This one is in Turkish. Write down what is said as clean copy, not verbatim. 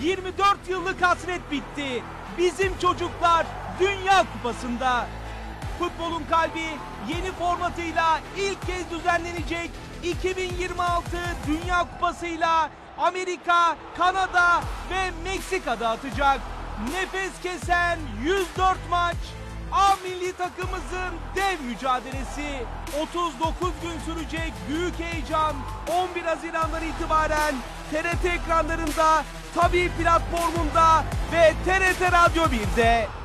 24 yıllık hasret bitti. Bizim çocuklar Dünya Kupası'nda. Futbolun kalbi yeni formatıyla ilk kez düzenlenecek 2026 Dünya Kupası'yla Amerika, Kanada ve Meksika'da atacak. Nefes kesen 104 maç, A milli takımımızın dev mücadelesi. 39 gün sürecek büyük heyecan 11 Haziran'dan itibaren TRT ekranlarında, Tabii platformunda ve TRT Radyo 1'de.